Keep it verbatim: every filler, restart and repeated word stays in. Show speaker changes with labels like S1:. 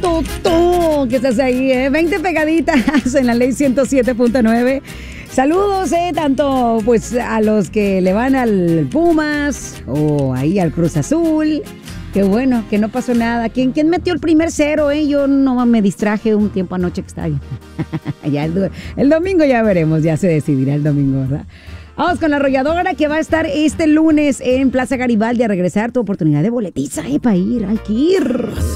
S1: tú, tú, que estás ahí, ¿eh? veinte pegaditas en la ley ciento siete punto nueve. Saludos, eh, tanto pues a los que le van al Pumas o ahí al Cruz Azul. Qué bueno, que no pasó nada. ¿Quién, quién metió el primer cero, eh? Yo no me distraje un tiempo anoche que estaba bien. Ya el, el domingo ya veremos, ya se decidirá el domingo, ¿verdad? Vamos con la arrolladora que va a estar este lunes en Plaza Garibaldi a regresar tu oportunidad de boletiza, eh, para ir, hay que ir.